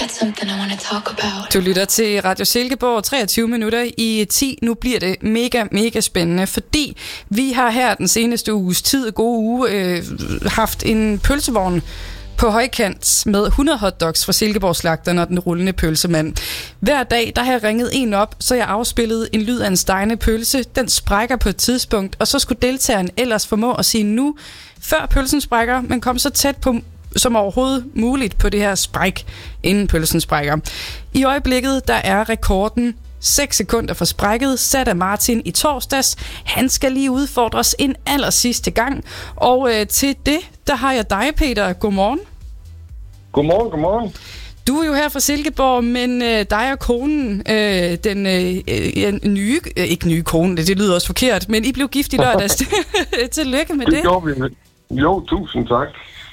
Du lytter til Radio Silkeborg, 23 minutter i 10. Nu bliver det mega spændende, fordi vi har her den seneste uges tid, gode uge, haft en pølsevogn på højkant med 100 hotdogs fra Silkeborg Slagteren og den rullende pølsemand. Hver dag, der har jeg ringet en op, så jeg afspillede en lyd af en stegende pølse. Den sprækker på et tidspunkt, og så skulle deltageren ellers formå at sige nu, før pølsen sprækker, men kom så tæt på som overhovedet muligt på det her spræk, inden pølsen sprækker. I øjeblikket, der er rekorden 6 sekunder for sprækket, sat af Martin i torsdags. Han skal lige udfordres en allersidste gang. Og til det, der har jeg dig, Peter. Godmorgen. Godmorgen. Du er jo her fra Silkeborg, men dig og konen, den nye, ikke nye kone, det lyder også forkert, men I blev gift i lørdags. Tillykke med det. Det gjorde vi. Jo, tusind tak.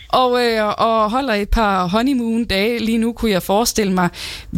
Og holder et par honeymoon-dage lige nu, kunne jeg forestille mig.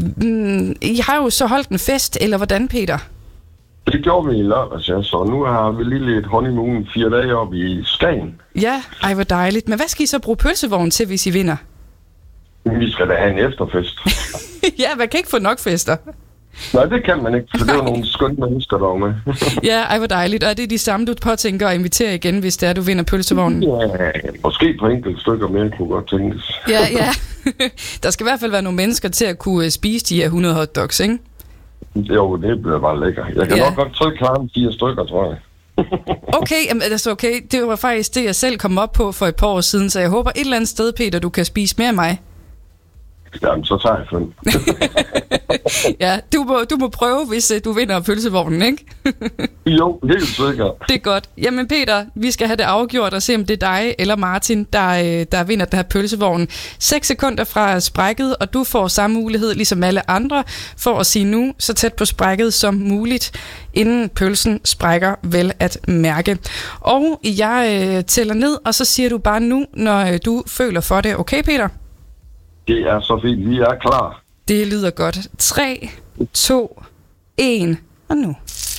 I har jo så holdt en fest, eller hvordan, Peter? Det gjorde vi i lørdags, ja. Så nu har vi lige lidt honeymoon 4 dage oppe i Skagen. Ja, ej hvor dejligt. Men hvad skal I så bruge pølsevognen til, hvis I vinder? Vi skal da have en efterfest. Ja, man kan ikke få nok fester. Nej, det kan man ikke, for det er nogle skønne mennesker, der er med. Ja, ej hvor dejligt. Og det er de samme, du påtænker at invitere igen, hvis det er, du vinder pølsevognen? Ja, måske på enkelte stykker mere kunne godt tænkes. Ja. Der skal i hvert fald være nogle mennesker til at kunne spise de her 100 hotdogs, ikke? Jo, det bliver bare lækker. Jeg kan nok godt trykke klare 4 stykker, tror jeg. Okay, jamen, altså okay. Det var faktisk det, jeg selv kom op på for et par år siden, så jeg håber et eller andet sted, Peter, du kan spise mere af mig. Jamen, så tager jeg 5. Ja, du må prøve, hvis du vinder pølsevognen, ikke? Jo, helt sikkert. Det er godt. Jamen Peter, vi skal have det afgjort og se, om det er dig eller Martin, der vinder den her pølsevogn. 6 sekunder fra sprækket, og du får samme mulighed, ligesom alle andre, for at sige nu så tæt på sprækket som muligt, inden pølsen sprækker, vel at mærke. Og jeg tæller ned, og så siger du bare nu, når du føler for det. Okay, Peter? Det er så fint. Vi er klar. Det lyder godt. 3, 2, 1, og nu.